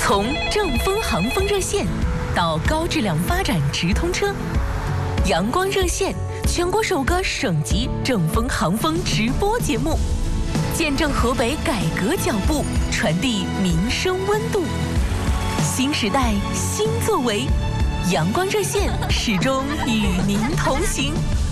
从正风航风热线到高质量发展直通车，阳光热线全国首个省级正风航风直播节目，见证河北改革脚步，传递民生温度。新时代新作为，阳光热线始终与您同行。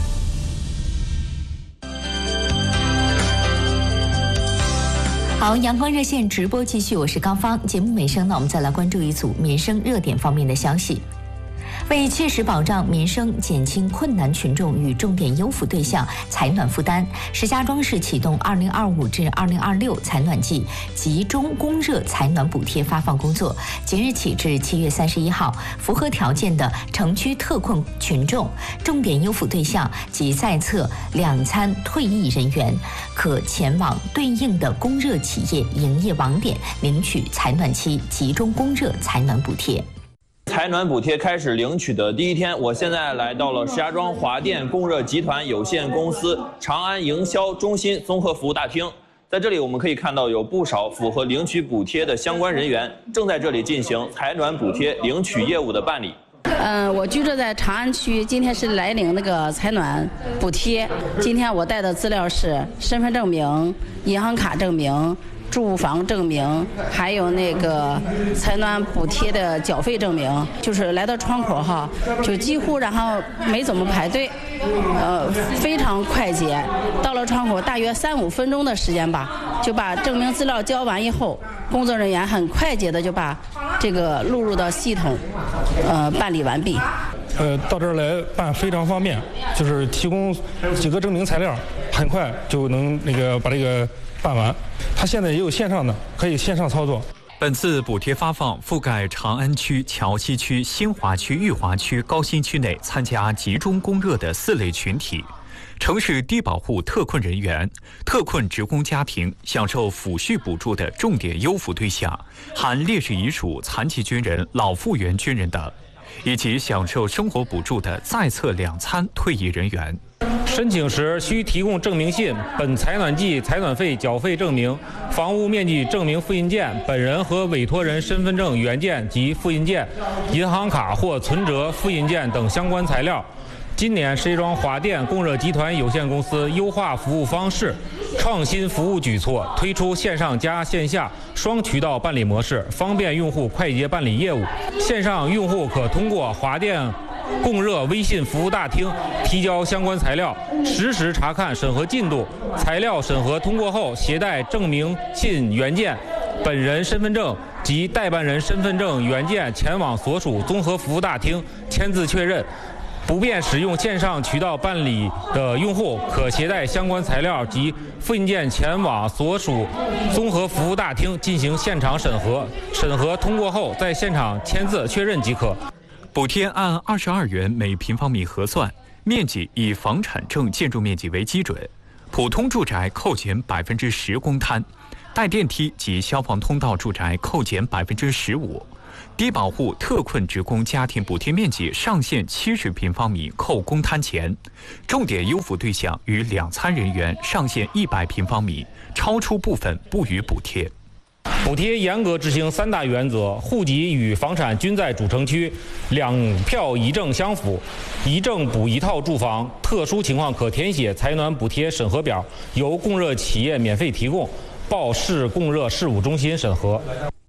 好，阳光热线直播继续，我是高芳。节目尾声呢，我们再来关注一组民生热点方面的消息。为切实保障民生，减轻困难群众与重点优抚对象采暖负担，石家庄市启动2025至2026采暖季集中供热采暖补贴发放工作。即日起至7月31号，符合条件的城区特困群众、重点优抚对象及在册2餐退役人员，可前往对应的供热企业营业网点领取采暖期集中供热采暖补贴。 采暖补贴开始领取的第一天，我现在来到了石家庄华电供热集团有限公司长安营销中心综合服务大厅。在这里我们可以看到有不少符合领取补贴的相关人员正在这里进行采暖补贴领取业务的办理。 我居住在长安区，今天是来领那个采暖补贴。今天我带的资料是身份证明、银行卡证明、住房证明，还有那个采暖补贴的缴费证明。就是来到窗口哈，就几乎然后没怎么排队，非常快捷。到了窗口大约3-5分钟的时间吧，就把证明资料交完以后，工作人员很快捷的就把这个录入到系统，办理完毕。 到这儿来办非常方便，就是提供几个证明材料，很快就能把这个办完。它现在也有线上的，可以线上操作。 本次补贴发放覆盖长安区、桥西区、新华区、裕华区、高新区内参加集中供热的4类群体。城市低保户特困人员、特困职工家庭享受抚恤补助的重点优抚对象含烈士遗属、残疾军人、老复员军人等，以及享受生活补助的在册2餐退役人员。 申请时需提供证明信、本采暖季采暖费缴费证明、房屋面积证明复印件、本人和委托人身份证原件及复印件、银行卡或存折复印件等相关材料。今年石家庄华电供热集团有限公司优化服务方式、创新服务举措，推出线上加线下双渠道办理模式，方便用户快捷办理业务。线上用户可通过华电供热微信服务大厅提交相关材料，实时查看审核进度。材料审核通过后，携带证明信原件、本人身份证及代办人身份证原件前往所属综合服务大厅签字确认。不便使用线上渠道办理的用户，可携带相关材料及复印件前往所属综合服务大厅进行现场审核，审核通过后在现场签字确认即可。 补贴按22元每平方米核算，面积以房产证建筑面积为基准，普通住宅扣减10%公摊，带电梯及消防通道住宅扣减15%。低保户特困职工家庭补贴面积上限70平方米扣公摊钱，重点优抚对象与2餐人员上限100平方米，超出部分不予补贴。 补贴严格执行3大原则：户籍与房产均在主城区，2票1证相符，1证补1套住房，特殊情况可填写采暖补贴审核表，由供热企业免费提供，报市供热事务中心审核。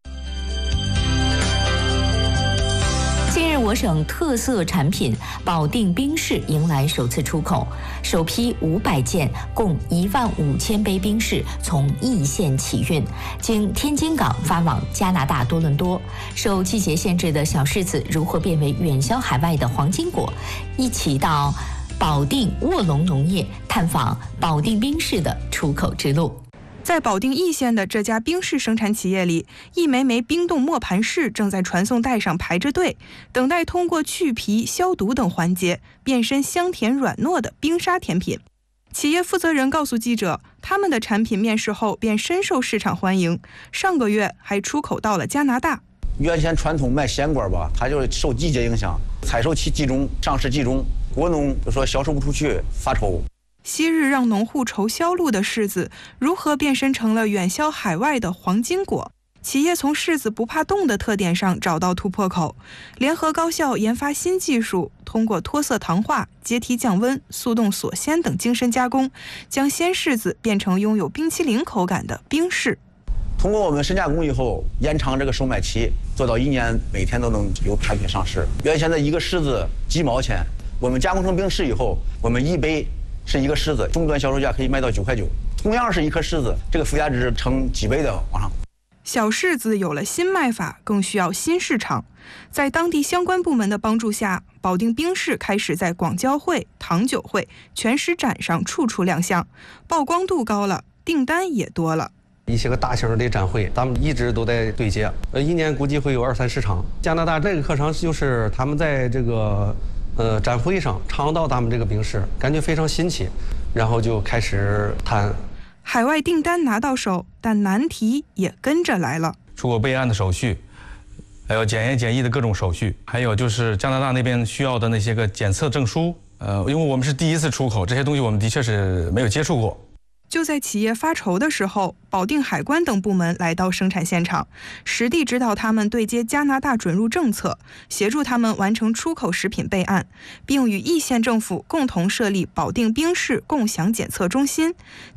近日，我省特色产品保定冰室迎来首次出口，首批500件，共15000杯冰室从易县起运，经天津港发往加拿大多伦多。受季节限制的小柿子如何变为远销海外的黄金果？一起到保定卧龙农业探访保定冰室的出口之路。 在保定易县的这家冰室生产企业里，一枚枚冰冻磨盘柿正在传送带上排着队，等待通过去皮、消毒等环节变身香甜软糯的冰沙甜品。企业负责人告诉记者，他们的产品面世后便深受市场欢迎，上个月还出口到了加拿大。 原先传统卖鲜果吧，它就受季节影响，采收期集中，上市集中，果农就说销售不出去，发愁。 昔日让农户愁销路的柿子，如何变身成了远销海外的黄金果？ 企业从柿子不怕冻的特点上找到突破口，联合高校研发新技术，通过脱色糖化、阶梯降温、速冻锁鲜等精深加工，将鲜柿子变成拥有冰淇淋口感的冰柿。 通过我们深加工以后，延长这个售卖期，做到1年每天都能有产品上市。原先的一个柿子几毛钱，我们加工成冰柿以后，我们1杯是1个柿子，终端销售价可以卖到9.9块。同样是1颗柿子，这个附加值成几倍的往上。 小柿子有了新卖法，更需要新市场。在当地相关部门的帮助下，保定冰柿开始在广交会、糖酒会、全食展上处处亮相，曝光度高了，订单也多了。 一些个大型的展会，咱们一直都在对接，1年估计会有2-3场。加拿大这个课程就是他们在这个展会上尝到咱们这个冰柿，感觉非常新奇，然后就开始谈。 海外订单拿到手，但难题也跟着来了。 出口备案的手续，还有检验检疫的各种手续，还有就是加拿大那边需要的那些个检测证书。因为我们是第一次出口，这些东西我们的确是没有接触过。 就在企业发愁的时候，保定海关等部门来到生产现场，实地指导他们对接加拿大准入政策，协助他们完成出口食品备案，并与义县政府共同设立保定冰柿共享检测中心。